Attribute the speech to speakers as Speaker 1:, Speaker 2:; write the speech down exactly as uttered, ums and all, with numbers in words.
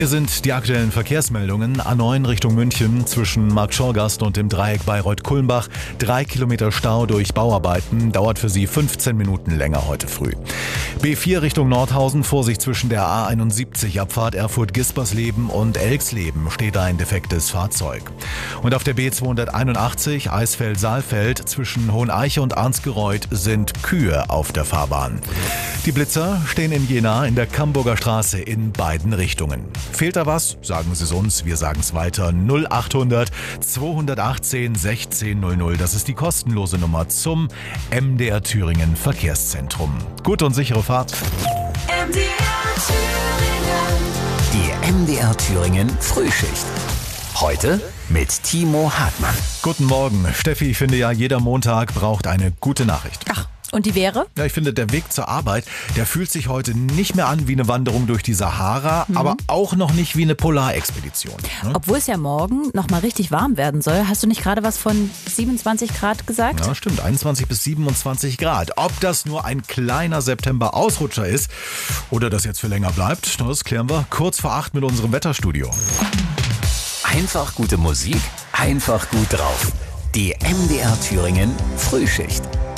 Speaker 1: Hier sind die aktuellen Verkehrsmeldungen. A neun Richtung München zwischen Marktschorgast und dem Dreieck Bayreuth-Kulmbach. Drei Kilometer Stau durch Bauarbeiten. Dauert für Sie fünfzehn Minuten länger heute früh. B vier Richtung Nordhausen. Vorsicht zwischen der A einundsiebzig Abfahrt Erfurt-Gispersleben und Elxleben. Steht ein defektes Fahrzeug. Und auf der B zweihunderteinundachtzig Eisfeld-Saalfeld zwischen Hoheneiche und Arnsgereuth sind Kühe auf der Fahrbahn. Die Blitzer stehen in Jena in der Camburger Straße in beiden Richtungen. Fehlt da was? Sagen Sie es uns, wir sagen es weiter. null achthundert zweihundertachtzehn sechzehn null null. Das ist die kostenlose Nummer zum M D R Thüringen Verkehrszentrum. Gute und sichere Fahrt.
Speaker 2: M D R Thüringen.
Speaker 3: Die M D R Thüringen Frühschicht. Heute mit Timo Hartmann.
Speaker 1: Guten Morgen. Steffi, ich finde ja, jeder Montag braucht eine gute Nachricht.
Speaker 4: Ach, und die wäre?
Speaker 1: Ja, ich finde, der Weg zur Arbeit, der fühlt sich heute nicht mehr an wie eine Wanderung durch die Sahara, mhm. aber auch noch nicht wie eine Polarexpedition. Ne?
Speaker 4: Obwohl es ja morgen noch mal richtig warm werden soll. Hast du nicht gerade was von siebenundzwanzig Grad gesagt?
Speaker 1: Ja, stimmt. einundzwanzig bis siebenundzwanzig Grad. Ob das nur ein kleiner September-Ausrutscher ist oder das jetzt für länger bleibt, das klären wir kurz vor acht mit unserem Wetterstudio.
Speaker 3: Einfach gute Musik, einfach gut drauf. Die M D R Thüringen Frühschicht.